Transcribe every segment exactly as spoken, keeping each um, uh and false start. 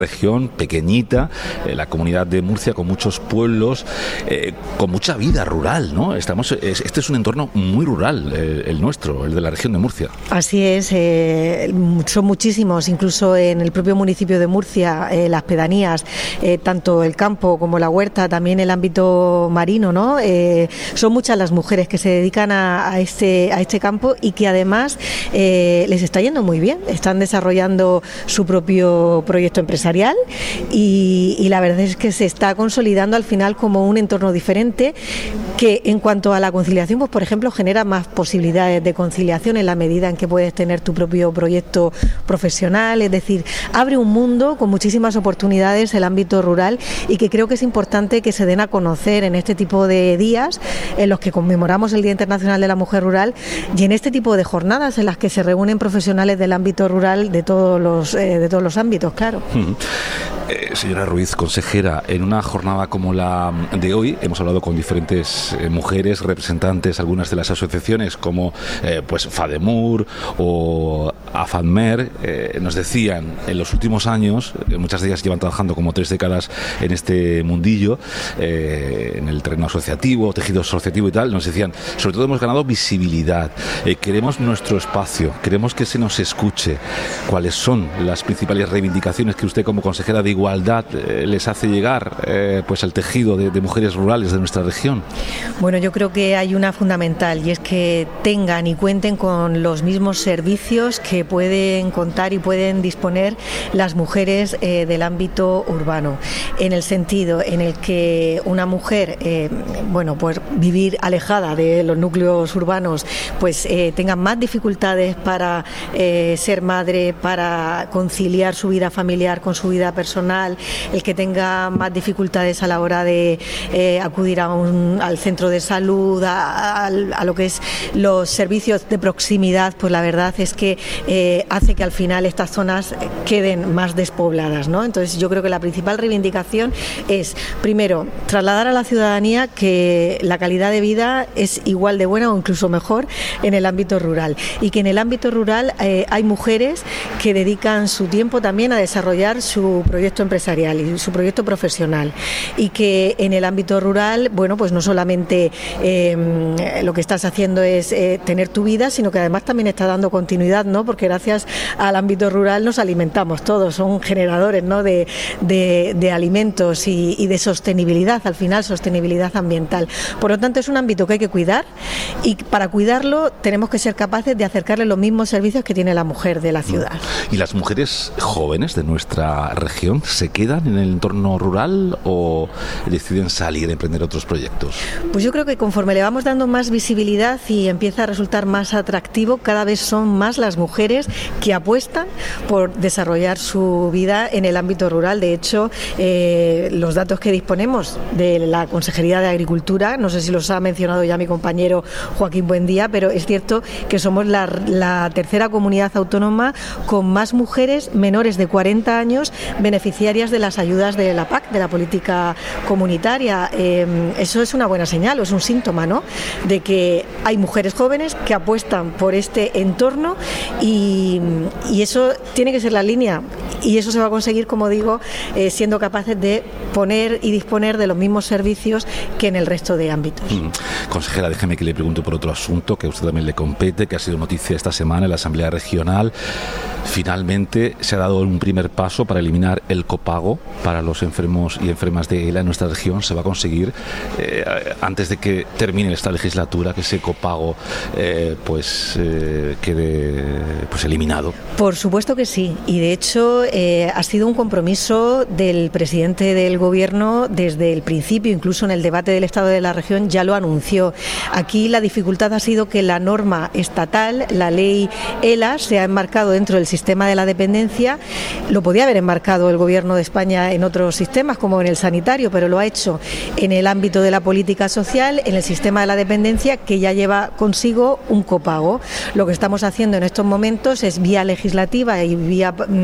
Región pequeñita, eh, la comunidad de Murcia con muchos pueblos, eh, con mucha vida rural, ¿no? Estamos, es, este es un entorno muy rural, eh, el nuestro, el de la región de Murcia. Así es, eh, son muchísimos, incluso en el propio municipio de Murcia, eh, las pedanías, eh, tanto el campo como la huerta, también el ámbito marino, ¿no? Eh, son muchas las mujeres que se dedican a, a, este, a este campo y que además eh, les está yendo muy bien, están desarrollando su propio proyecto empresarial. Y, y la verdad es que se está consolidando al final como un entorno diferente que en cuanto a la conciliación, pues por ejemplo genera más posibilidades de conciliación en la medida en que puedes tener tu propio proyecto profesional, es decir, abre un mundo con muchísimas oportunidades el ámbito rural y que creo que es importante que se den a conocer en este tipo de días en los que conmemoramos el Día Internacional de la Mujer Rural y en este tipo de jornadas en las que se reúnen profesionales del ámbito rural de todos los, eh, de todos los ámbitos, claro. Mm. Eh, señora Ruiz, consejera, en una jornada como la de hoy hemos hablado con diferentes eh, mujeres, representantes, algunas de las asociaciones como eh, pues FADEMUR o AFADMER, eh, nos decían en los últimos años, eh, muchas de ellas llevan trabajando como tres décadas en este mundillo, eh, en el terreno asociativo, tejido asociativo y tal, nos decían, sobre todo hemos ganado visibilidad, eh, queremos nuestro espacio, queremos que se nos escuche. ¿Cuáles son las principales reivindicaciones que usted como consejera de Igualdad eh, les hace llegar eh, pues al tejido de, de mujeres rurales de nuestra región? Bueno, yo creo que hay una fundamental y es que tengan y cuenten con los mismos servicios que pueden contar y pueden disponer las mujeres eh, del ámbito urbano, en el sentido en el que una mujer, eh, bueno, pues vivir alejada de los núcleos urbanos, pues eh, tenga más dificultades para eh, ser madre, para conciliar su vida familiar con su vida personal, el que tenga más dificultades a la hora de eh, acudir a un, al centro de salud, a, a, a lo que es los servicios de proximidad, pues la verdad es que eh, hace que al final estas zonas queden más despobladas, ¿no? Entonces yo creo que la principal reivindicación es, primero, trasladar a la ciudadanía que la calidad de vida es igual de buena o incluso mejor en el ámbito rural y que en el ámbito rural eh, hay mujeres que dedican su tiempo también a desarrollar su proyecto empresarial y su proyecto profesional y que en el ámbito rural, bueno, pues no solamente eh, lo que estás haciendo es eh, tener tu vida, sino que además también está dando continuidad, ¿no? Porque gracias al ámbito rural nos alimentamos todos, son generadores, ¿no? de, de, de alimentos y, y de sostenibilidad, al final sostenibilidad ambiental. Por lo tanto es un ámbito que hay que cuidar y para cuidarlo tenemos que ser capaces de acercarle los mismos servicios que tiene la mujer de la ciudad. ¿Y las mujeres jóvenes de nuestra región se quedan en el entorno rural o deciden salir a emprender otros proyectos? Pues yo creo que conforme le vamos dando más visibilidad y empieza a resultar más atractivo, cada vez son más las mujeres que apuestan por desarrollar su vida en el ámbito rural. De hecho, eh, los datos que disponemos de la Consejería de Agricultura, no sé si los ha mencionado ya mi compañero Joaquín Buendía, pero es cierto que somos la, la tercera comunidad autónoma con más mujeres menores de cuarenta años beneficiarias de las ayudas de la P A C, de la política comunitaria. Eh, eso es una buena señal, o es un síntoma, ¿no?, de que hay mujeres jóvenes que apuestan por este entorno y, y eso tiene que ser la línea y eso se va a conseguir, como digo, eh, siendo capaces de poner y disponer de los mismos servicios que en el resto de ámbitos. Mm. Consejera, déjeme que le pregunte por otro asunto que a usted también le compete, que ha sido noticia esta semana en la Asamblea Regional. Finalmente se ha dado un primer paso para eliminar el copago para los enfermos y enfermas de ELA en nuestra región. Se va a conseguir eh, antes de que termine esta legislatura que ese copago eh, pues eh, quede pues eliminado. Por supuesto que sí, y de hecho eh, ha sido un compromiso del presidente del Gobierno desde el principio, incluso en el debate del Estado de la región ya lo anunció. Aquí la dificultad ha sido que la norma estatal, la ley ELA, se ha enmarcado dentro del sistema de la dependencia. Lo podía haber enmarcado el Gobierno de España en otros sistemas, como en el sanitario, pero lo ha hecho en el ámbito de la política social, en el sistema de la dependencia, que ya lleva consigo un copago. Lo que estamos haciendo en estos momentos es vía legislativa y vía mm, parlamentaria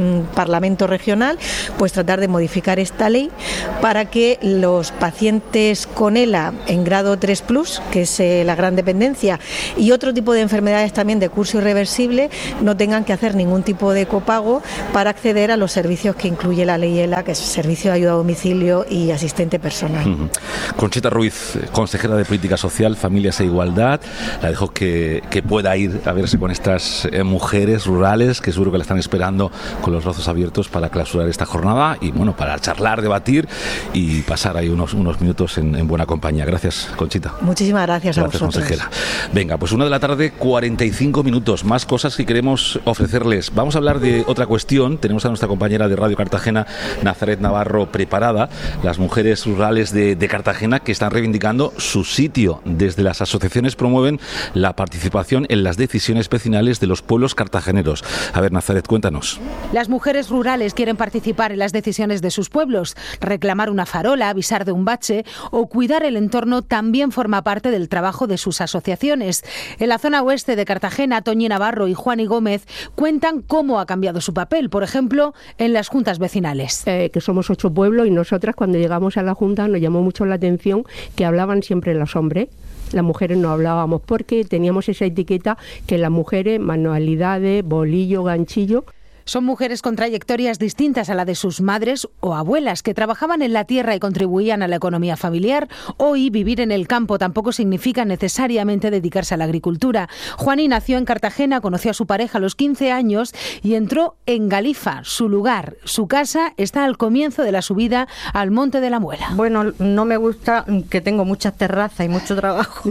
Parlamento regional, pues tratar de modificar esta ley para que los pacientes con ELA en grado tres plus, que es eh, la gran dependencia, y otro tipo de enfermedades también de curso irreversible, no tengan que hacer ningún tipo de copago para acceder a los servicios que incluye la ley ELA, que es servicio de ayuda a domicilio y asistente personal. Uh-huh. Conchita Ruiz, consejera de Política Social, Familias e Igualdad, la dejo que, que pueda ir a verse con estas eh, mujeres rurales que seguro que la están esperando con los brazos abiertos para clausurar esta jornada y bueno, para charlar, debatir y pasar ahí unos, unos minutos en, en buena compañía. Gracias, Conchita. Muchísimas gracias, gracias a vosotros. Consejera. Venga, pues una de la tarde, cuarenta y cinco minutos, más cosas que queremos ofrecerles. Vamos a hablar de otra cuestión. Tenemos a nuestra compañera de Radio Cartagena, Nazaret Navarro, preparada. Las mujeres rurales de, de Cartagena que están reivindicando su sitio. Desde las asociaciones promueven la participación en las decisiones vecinales de los pueblos cartageneros. A ver, Nazaret, cuéntanos. Las mujeres rurales quieren participar en las decisiones de sus pueblos. Reclamar una farola, avisar de un bache o cuidar el entorno también forma parte del trabajo de sus asociaciones. En la zona oeste de Cartagena, Toñi Navarro y Juani Gómez cuentan cómo ha cambiado su papel, por ejemplo, en las juntas vecinales. Eh, que somos ocho pueblos y nosotras cuando llegamos a la junta nos llamó mucho la atención que hablaban siempre los hombres. Las mujeres no hablábamos porque teníamos esa etiqueta que las mujeres, manualidades, bolillo, ganchillo. Son mujeres con trayectorias distintas a la de sus madres o abuelas que trabajaban en la tierra y contribuían a la economía familiar. Hoy vivir en el campo tampoco significa necesariamente dedicarse a la agricultura. Juani nació en Cartagena, conoció a su pareja a los quince años y entró en Galifa, su lugar. Su casa está al comienzo de la subida al Monte de la Muela. Bueno, no me gusta que tengo muchas terrazas y mucho trabajo.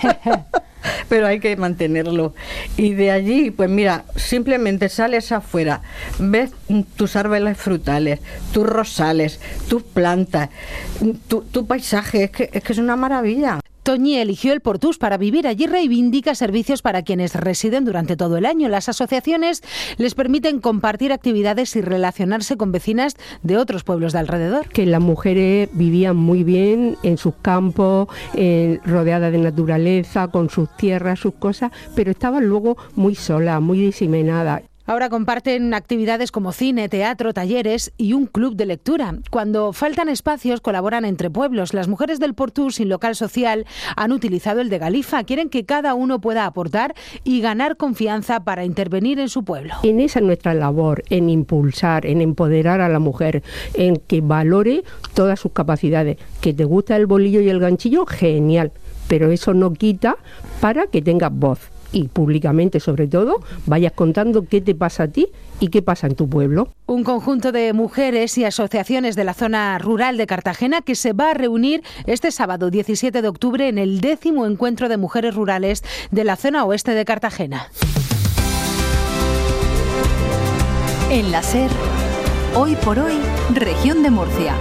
Pero hay que mantenerlo. Y de allí, pues mira, simplemente sales afuera, ves tus árboles frutales, tus rosales, tus plantas, tu, tu paisaje, es que, es que es una maravilla. Toñi eligió el Portús para vivir allí, reivindica servicios para quienes residen durante todo el año. Las asociaciones les permiten compartir actividades y relacionarse con vecinas de otros pueblos de alrededor. Que las mujeres vivían muy bien en sus campos, eh, rodeadas de naturaleza, con sus tierras, sus cosas, pero estaban luego muy solas, muy diseminadas. Ahora comparten actividades como cine, teatro, talleres y un club de lectura. Cuando faltan espacios, colaboran entre pueblos. Las mujeres del Portús sin local social han utilizado el de Galifa. Quieren que cada uno pueda aportar y ganar confianza para intervenir en su pueblo. En esa es nuestra labor, en impulsar, en empoderar a la mujer, en que valore todas sus capacidades. Que te gusta el bolillo y el ganchillo, genial, pero eso no quita para que tengas voz. Y públicamente, sobre todo, vayas contando qué te pasa a ti y qué pasa en tu pueblo. Un conjunto de mujeres y asociaciones de la zona rural de Cartagena que se va a reunir este sábado diecisiete de octubre en el décimo encuentro de mujeres rurales de la zona oeste de Cartagena. En la SER, hoy por hoy, región de Murcia.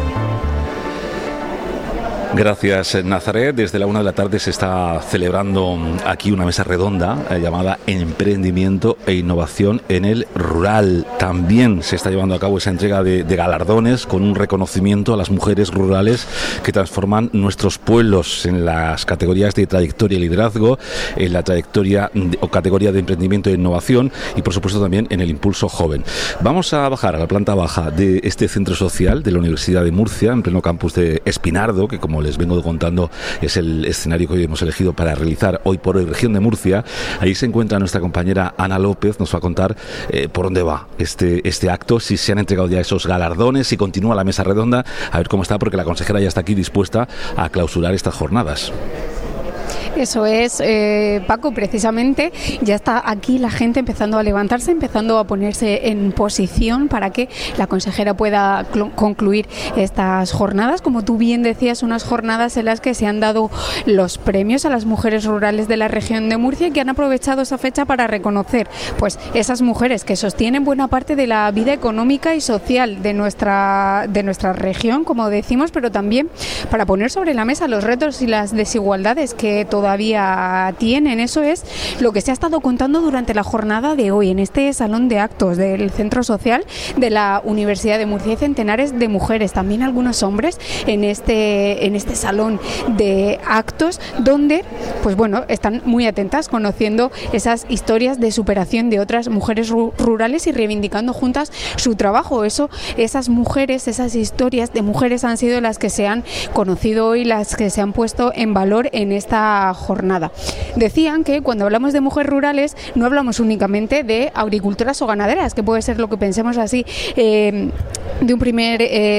Gracias, Nazaret. Desde la una de la tarde se está celebrando aquí una mesa redonda eh, llamada Emprendimiento e Innovación en el Rural. También se está llevando a cabo esa entrega de, de galardones con un reconocimiento a las mujeres rurales que transforman nuestros pueblos en las categorías de trayectoria y liderazgo, en la trayectoria de, o categoría de emprendimiento e innovación y, por supuesto, también en el impulso joven. Vamos a bajar a la planta baja de este centro social de la Universidad de Murcia, en pleno campus de Espinardo, que como les vengo contando es el escenario que hoy hemos elegido para realizar hoy por hoy región de Murcia. Ahí se encuentra nuestra compañera Ana López, nos va a contar eh, por dónde va este, este acto, si se han entregado ya esos galardones, si continúa la mesa redonda, a ver cómo está, porque la consejera ya está aquí dispuesta a clausurar estas jornadas. Eso es, eh, Paco, precisamente ya está aquí la gente empezando a levantarse, empezando a ponerse en posición para que la consejera pueda cl- concluir estas jornadas. Como tú bien decías, unas jornadas en las que se han dado los premios a las mujeres rurales de la región de Murcia y que han aprovechado esa fecha para reconocer pues esas mujeres que sostienen buena parte de la vida económica y social de nuestra, de nuestra región, como decimos, pero también para poner sobre la mesa los retos y las desigualdades que todo todavía tienen. Eso es lo que se ha estado contando durante la jornada de hoy en este salón de actos del Centro Social de la Universidad de Murcia. Hay centenares de mujeres, también algunos hombres, en este, en este salón de actos, donde pues bueno, están muy atentas, conociendo esas historias de superación de otras mujeres ru- rurales y reivindicando juntas su trabajo. Eso, esas mujeres, esas historias de mujeres han sido las que se han conocido hoy, las que se han puesto en valor en esta jornada. Decían que cuando hablamos de mujeres rurales no hablamos únicamente de agricultoras o ganaderas, que puede ser lo que pensemos así eh, de un primer eh,